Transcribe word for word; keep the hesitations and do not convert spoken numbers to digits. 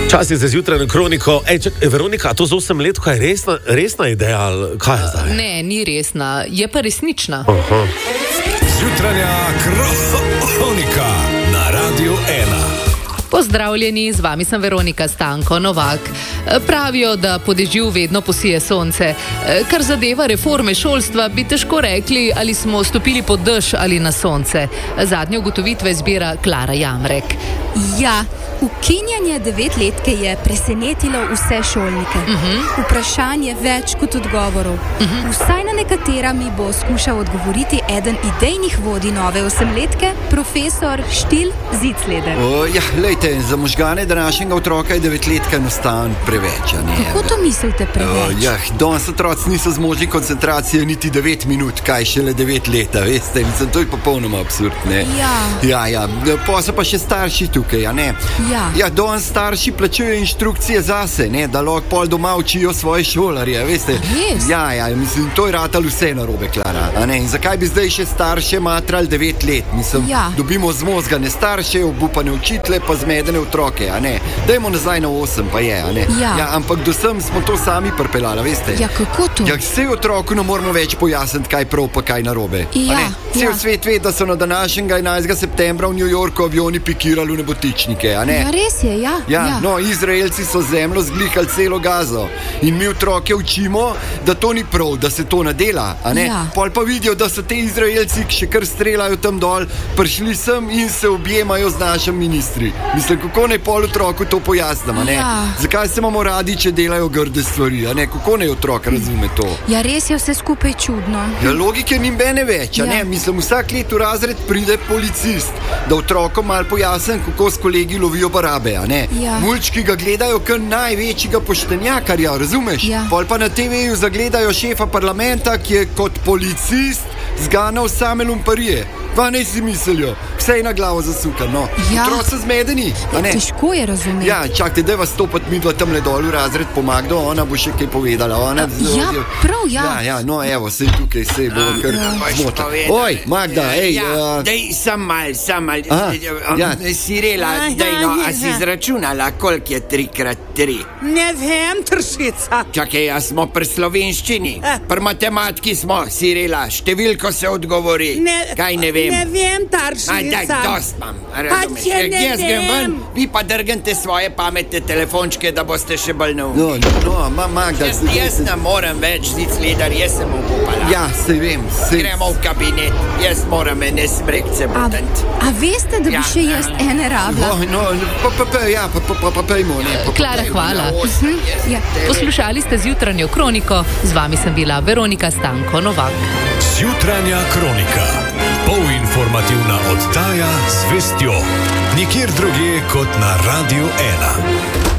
Čas je za zjutraj na kroniko. Ej, čak, Veronika, to za osem let, kaj je resna, resna ideja, ali kaj je zdaj? Ne, ni resna, je pa resnična. Aha. Zjutranja kronika na Radiu ena. Pozdravljeni, z vami sem Veronika Stanko Novak. Pravijo, da po dežju vedno posije sonce. Kar zadeva reforme šolstva, bi težko rekli, ali smo stopili pod dež ali na sonce. Zadnje ugotovitve zbira Klara Jamrek. Ja, ukinjanje devetletke je presenetilo vse šolnike. Uh-huh. Vprašanje več kot odgovorov. Uh-huh. Vsaj na nekatera mi bo skušal odgovoriti eden idejnih vodij nove osemletke, profesor Štil Zicleder. O, ja, lejte, za možgane današnjega otroka je devetletka enostavno preveč. Kako to mislite preveč? O, ja, danes otroci niso zmožni koncentracije niti devet minut, kaj šele devet leta, veste, mislim, to je popolnoma absurd, ne? Ja. Ja, ja, pa so pa še starši tukaj, a ne? Ja. Ja, danes starši plačujejo inštrukcije zase, ne, da lahko pol doma učijo svoje šolarje, veste. Res? Ja, ja, mislim, to je ratalo vse narobe, Klara, a ne? In zakaj bi zdaj še starše matrali devet let? Mislim, ja. Dobimo zmozgane starše, obupane učitele, pa zmedene otroke, a ne? Dajmo nazaj na osem, pa je, a ne? Ja. Ja, ampak do sem smo to sami pripeljali, veste. Ja, kako to? Ja, vse otroku ne moramo več pojasniti, kaj prav, pa kaj narobe. Ja, a ne? Cel ja. svet ve, da so na današnjega enajstega septembra v New Yorku avioni pikirali v nebotičnike, a ne? Ja, res je, ja. Ja, ja. no, Izraelci so zemljo zglihali celo Gazo in mi otroke učimo, da to ni prav, da se to ne dela, a ne? Ja. Pol pa vidijo, da so te Izraelci, ki še kar strelajo tam dol, prišli sem in se objemajo z našim ministri. Mislim, kako naj pol otroku to pojasnim, a ne? Ja. Zakaj se imamo radi, če delajo grde stvari, a ne? Kako naj otrok razume to? Ja, res je vse skupaj čudno. Ja, logike ni bene več, a Ja. ne? Mislim, vsak let v razred pride policist, da otrokom malo pojasnim, kako s kolegi lovijo barabe, a ne? Ja. Mulčki ga gledajo kot največjega poštenjakarja, razumeš? Ja. Pol pa na te veju zagledajo šefa parlamenta, ki je kot policist zganal same lumparije. Pa ne si mislijo, vse je na glavo zasukano. Ja. Otroci so zmedeni, a ne? Težko je razumeti. Ja, čakajte, daj vas stopati midva tamle dol v razred pomagdo, ona bo še kaj povedala. Ona, Ja, prav, ja. Ja, ja, no evo, sej tukaj, sej bo kar zmota. Oj, Magda, ej. Ja, uh, daj, sam mal, sam mal. Aha, Um, ja. Sirela, daj no, a si izračunala, koliko je tri krat tri? Ne vem, tršica. Čakaj, a smo pri slovenščini? Pri matematiki smo, Sirela, številko se odgovori. Ne, Kaj ne vem? Ne vem, Aj, daj, taršica. dost imam, razumeš? če ne Jaz grem ven, vem. vi pa drgnete svoje pametne telefončke, da boste še bolj neumni. no, no, ma, Magda. Jaz, zdaj- jaz ne morem več, Zicleder, jaz sem upala. Ja, sej vem, sej. Gremo v kabinet, jaz moram ene smrekce A, butant. a veste, da bi Ja. še jaz ene rabila? Oh, no, pa, pa, pa, ja, pa, pa, pa, pa pejmo, ne. Pa, pa, Klara, hvala. Ja. Poslušali ste zjutranjo kroniko, z vami sem bila Veronika Stanko Novak. Zjutranja kronika. Polinformativna oddaja z vestjo. Nikjer drugje kot na Radiu ena.